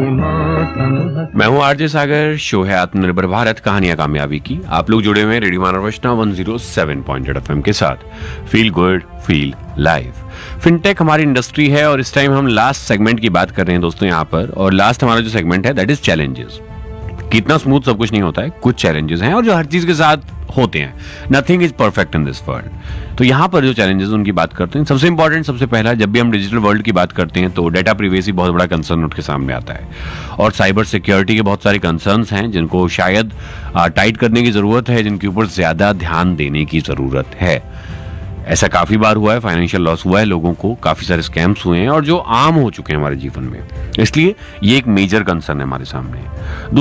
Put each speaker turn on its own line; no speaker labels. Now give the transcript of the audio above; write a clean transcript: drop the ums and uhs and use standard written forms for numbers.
मैं हूं आरजे सागर। शो है आत्मनिर्भर भारत, कहानियां कामयाबी की। आप लोग जुड़े हुए हैं रेडियो मानव वैष्णव 107.8 FM के साथ। Feel good, feel live. Fintech हमारी इंडस्ट्री है और इस टाइम हम लास्ट सेगमेंट की बात कर रहे हैं दोस्तों यहाँ पर। और लास्ट हमारा जो सेगमेंट है दैट इज चैलेंजेस। कितना स्मूथ सब कुछ नहीं होता है, कुछ चैलेंजेस हैं और जो हर चीज के साथ होते हैं। Nothing is perfect in this world. तो यहाँ पर जो चैलेंजेस उनकी बात करते हैं, सबसे इंपॉर्टेंट, सबसे पहला, जब भी हम डिजिटल वर्ल्ड की बात करते हैं तो डेटा प्रिवेसी बहुत बड़ा कंसर्न उठ के सामने आता है और साइबर सिक्योरिटी के बहुत सारे कंसर्न्स हैं जिनको शायद टाइट करने की जरूरत है, जिनके ऊपर ज्यादा ध्यान देने की जरूरत है। ऐसा काफी बार हुआ है, फाइनेंशियल लॉस हुआ है लोगों को, काफी सारे स्कैम्स हुए हैं और जो आम हो चुके हैं हमारे जीवन में। इसलिए ये एक मेजर कंसर्न है हमारे सामने।